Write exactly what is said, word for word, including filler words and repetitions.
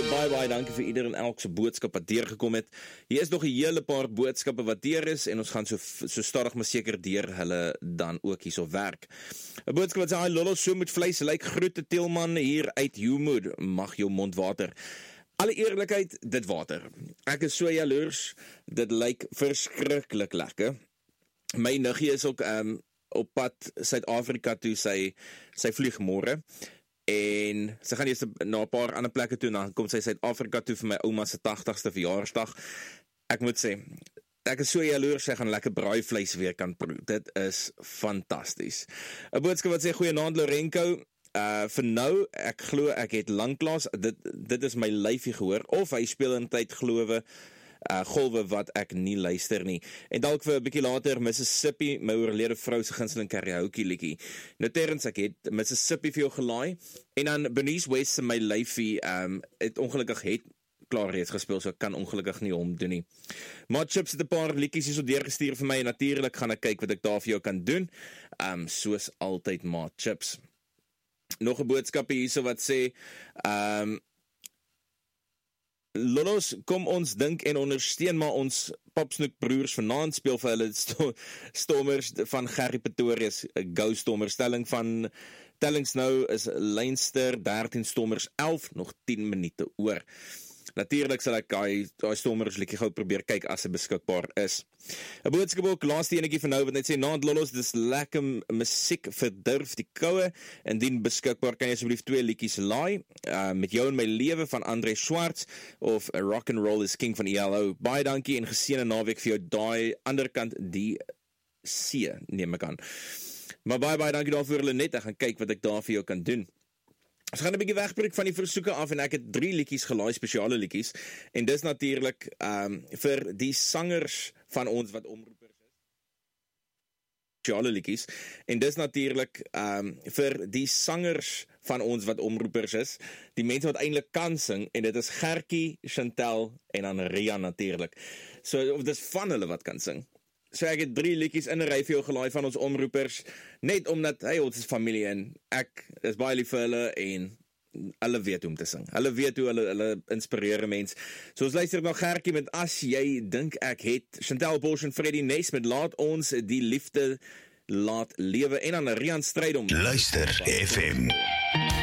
baie baie dankie vir ieder en elk se boodskap wat deurgekom het. Hier is nog 'n hele paar boodskappe wat deur is en ons gaan so so stadig maar seker deur hulle dan ook hierso werk. 'n Boodskap wat sê: "Hi Lolo, so met vleis lyk groete Tielman hier uit Humoed. Mag jou mond water." Alle eerlikheid, dit water. Ek is so jaloers, dit lyk verskriklik lekker. My niggie is ook um, op pad Suid-Afrika toe, sy, sy vlieg môre. En sy gaan eers na 'n paar ander plekke toe, en dan kom sy Suid-Afrika toe vir my ouma se tagtigste verjaarsdag. Ek moet sê, ek is so jaloers, sy gaan lekker braaivleis weer kan proe. Dit is fantasties. 'n Boodskap wat sê: "Goeienaand Lorenko. Uh, vir nou, ek glo ek het lanklaas, dit, dit is my lyfie gehoor, of hy speel in tyd glowe, uh, golwe wat ek nie luister nie. En dalk vir 'n bietjie later Mississippi, my oorlede vrou se gunsteling karaoke liedjie. Nou Terrence, ek het Mississippi vir jou gelaai, en dan Bernice West se my lyfie, um, het ongelukkig het klaar reeds gespeel, so ek kan ongelukkig nie hom doen nie. Maar Chips het 'n paar liedjies hier so deurgestuur vir my, en natuurlik gaan ek kyk wat ek daar vir jou kan doen, um, soos altyd, maar Chips. Nog 'n boodskap hierso wat sê, um, Lolos, kom ons dink en ondersteun maar ons Popsnoek broers vanaand, speel vir hulle sto Stormers van Gerrie Pretorius, Go Stormers. Stelling van tellings nou is Leinster dertien Stormers elf, nog tien minute oor. Natuurlik sal ek daai daai Stormers liedjie gou probeer kyk as hy beskikbaar is. 'n Boodskap ook, laaste enetjie vir nou, wat net sê: "Naand Lolos, dis lekker musiek verdurf die koue, indien beskikbaar kan jy asseblief twee liedjies laai, uh, met jou in my lewe van Andre Swarts, of Rock and Roll is King van E L O. Baie dankie en geseënde naweek vir jou daai ander kant die see, neem ek aan. Maar baie baie dankie daarvoor, Lenet. Ek gaan kyk wat ek daar vir jou kan doen. Ons gaan 'n bietjie wegbreek van die versoeke af, en ek het drie liedjies gelaai, spesiale liedjies, en dis natuurlik um, vir die sangers van ons wat omroepers is. Spesiale liedjies, en dis natuurlik um, vir die sangers van ons wat omroepers is, die mense wat eintlik kan sing, en dit is Gertjie, Chantel en dan Rian natuurlik. So, of dis van hulle wat kan sing. So ek het drie liedjies in 'n ry vir jou gelaai van ons omroepers, net omdat, hey, ons is familie, en ek is baie lief vir hulle, en hulle weet hoe om te sing. Hulle weet hoe hulle, hulle inspireer mens. So ons luister na Gertjie met As jy dink ek het, Chantel Bosch en Freddie Ness met Laat ons die liefde laat lewe, en dan Rian Strydom. Luister F M.